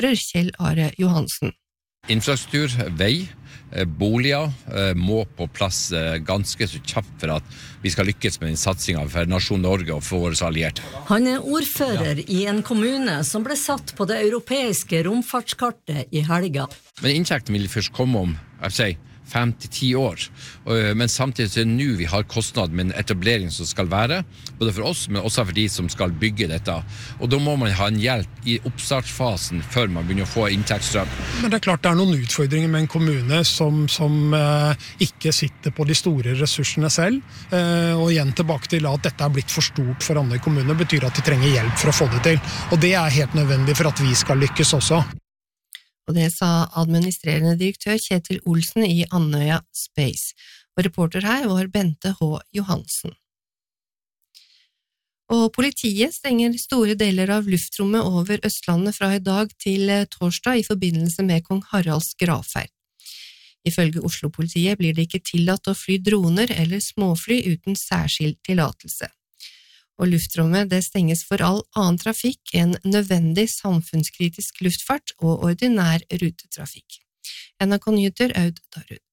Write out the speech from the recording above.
utfordrer Kjell Are Johansen. Infrastruktur, vei, boliger må på plass ganske så kjapt for at vi skal lykkes med den satsingen for nasjon Norge og for våre allierte. Han ordfører i en kommune som ble satt på det europeiske romfartskartet i helga. Men inntekten vil først komme om, 5-10 år. Men samtidig så nå vi har kostnad med en etablering som skal være, både for oss, men også for de som skal bygge dette. Og da må man ha en hjelp i oppstartsfasen før man begynner å få inntektsstrøm. Men det er klart det er noen utfordringer med en kommune som ikke sitter på de store ressursene selv. Og igjen tilbake til at dette er blitt for stort for andre kommuner, betyr at de trenger hjelp for å få det til. Og det er helt nødvendig for at vi skal lykkes også. Og det sa administrerende direktør Kjetil Olsen i Andøya Space. Og reporter her var Bente H. Johansen. Og politiet stenger store deler av luftrommet over Østlandet fra i dag til torsdag i forbindelse med kong Haralds gravferd. Ifølge Oslo-politiet blir det ikke tillatt å fly droner eller småfly uten særskilt tillatelse. Og luftrommet det stenges for all annen trafikk enn nødvendig samfunnskritisk luftfart og ordinær rutetrafikk. NRK Nyheter, Aud Darud.